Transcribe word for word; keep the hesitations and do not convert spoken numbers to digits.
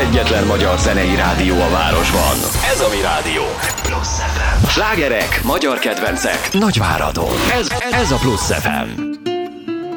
egyetlen magyar zenei rádió a városban. Ez a mi rádió. Plusz ef em. Slágerek, magyar kedvencek, Nagyváradon. Ez, ez a Plusz ef em.